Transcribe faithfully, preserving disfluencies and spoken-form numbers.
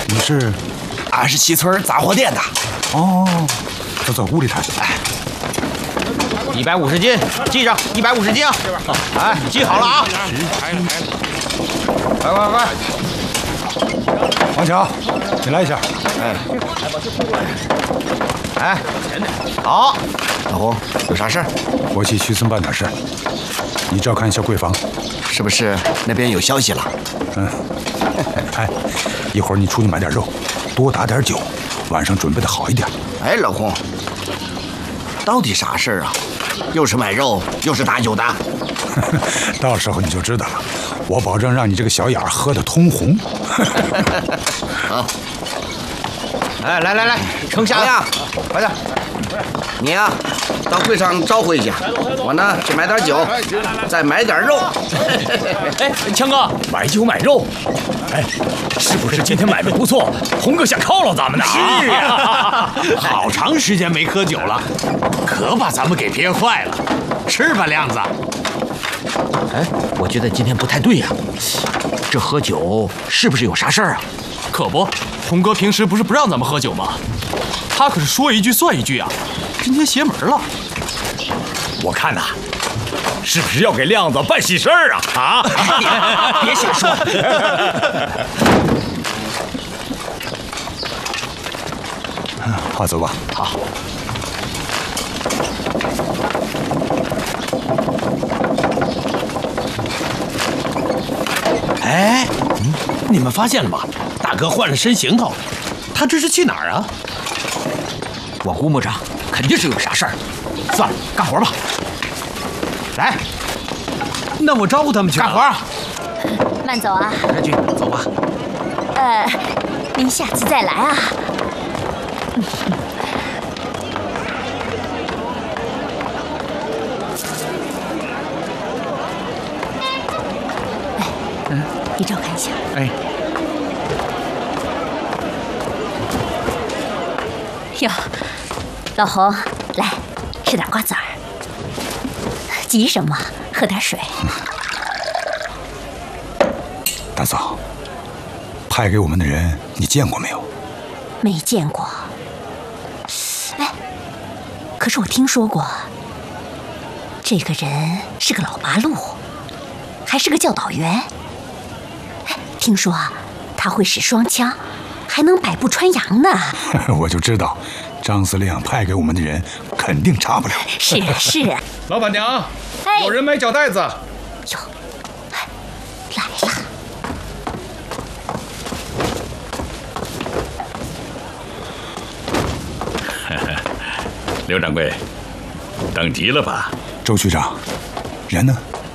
你是？ 俺是西村杂货店的。 哦，走走，屋里谈。 哎， 一百五十斤，记上，一百五十斤啊！哎，记好了啊！快快快！ 王强，你来一下。 哎，哎，好， 老胡，有啥事儿？ 我去徐村办点事，你照看一下柜房。 是不是那边有消息了？ 嗯。哎，一会儿你出去买点肉，多打点酒，晚上准备的好一点。 哎，老胡，到底啥事儿啊？又是买肉，又是打酒的。 到时候你就知道了，我保证让你这个小眼儿喝得通红。 好， 哎，来来来，盛下呀，快点！ 你呀、啊，到柜上招呼一下，我呢去买点酒，再买点肉。 哎，强哥，买酒买肉，哎，是不是今天买卖不错？红哥想犒劳咱们呢？ 是呀，好长时间没喝酒了，可把咱们给憋坏了。吃吧，亮子。 哎，我觉得今天不太对呀、啊，这喝酒是不是有啥事儿啊？ 可不，红哥平时不是不让咱们喝酒吗？他可是说一句算一句啊，今天邪门了。 我看呐、啊，是不是要给亮子办喜事儿啊？啊！ 别瞎说。 好，走吧。 好。 哎，嗯，你们发现了吗？大哥换了身行头，他这是去哪儿啊？ 我估摸着肯定是有啥事儿。算了，干活吧。来， 那我招呼他们去干活。 慢走啊。 来去，走吧。 呃，您下次再来啊。哎，你照看一下。 哎。 哟，老侯，来吃点瓜子儿。急什么？喝点水。 大嫂，派给我们的人你见过没有？ 没见过。哎，可是我听说过，这个人是个老八路，还是个教导员。哎，听说他会使双枪，还能百步穿杨呢。 我就知道，张司令派给我们的人肯定差不了。 是啊，是啊。 老板娘， 哎， 有人买脚袋子。 哟，来了。 刘掌柜，等急了吧？ 周局长，人呢？